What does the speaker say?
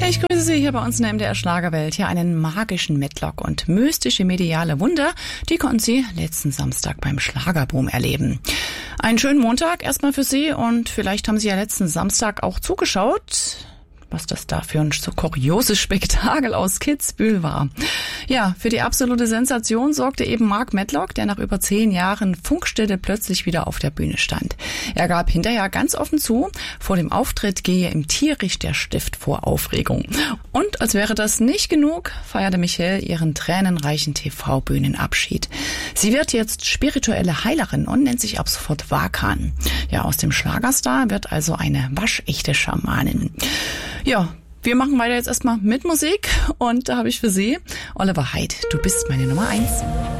Ich grüße Sie hier bei uns in der MDR Schlagerwelt. Hier einen magischen Matlock und mystische mediale Wunder, die konnten Sie letzten Samstag beim Schlagerboom erleben. Einen schönen Montag erstmal für Sie und vielleicht haben Sie ja letzten Samstag auch zugeschaut, was das da für ein so kurioses Spektakel aus Kitzbühel war. Ja, für die absolute Sensation sorgte eben Mark Matlock, der nach über 10 Jahren Funkstille plötzlich wieder auf der Bühne stand. Er gab hinterher ganz offen zu, vor dem Auftritt gehe ihm tierisch der Stift vor Aufregung. Und als wäre das nicht genug, feierte Michelle ihren tränenreichen TV-Bühnenabschied. Sie wird jetzt spirituelle Heilerin und nennt sich ab sofort Wakan. Ja, aus dem Schlagerstar wird also eine waschechte Schamanin. Ja, wir machen weiter jetzt erstmal mit Musik und da habe ich für Sie Oliver Haidt. Du bist meine Nummer 1.